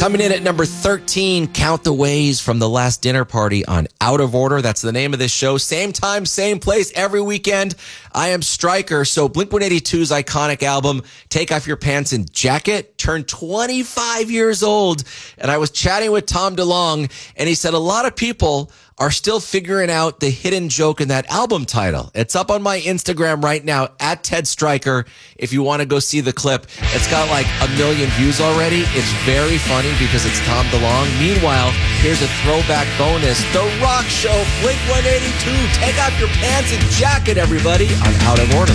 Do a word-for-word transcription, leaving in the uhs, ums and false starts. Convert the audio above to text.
Coming in at number thirteen, Count the Ways from the Last Dinner Party on Out of Order. That's the name of this show. Same time, same place, every weekend. I am Stryker. So Blink one eighty-two's iconic album, Take Off Your Pants and Jacket, turned twenty-five years old. And I was chatting with Tom DeLonge, and he said a lot of people are still figuring out the hidden joke in that album title. It's up on my Instagram right now, at Ted Stryker, if you want to go see the clip. It's got like a million views already. It's very funny because it's Tom DeLonge. Meanwhile, here's a throwback bonus. The Rock Show, Blink one eighty-two. Take off your pants and jacket, everybody, on Out of Order.